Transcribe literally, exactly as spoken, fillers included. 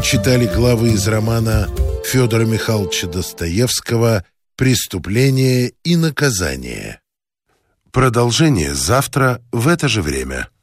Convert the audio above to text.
читали главы из романа Федора Михайловича Достоевского «Преступление и наказание». Продолжение завтра в это же время.